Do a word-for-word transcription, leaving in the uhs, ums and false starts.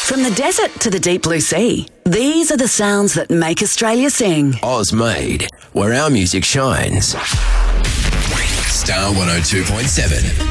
From the desert to the deep blue sea, these are the sounds that make Australia sing. Oz made, where our music shines. Star one oh two point seven.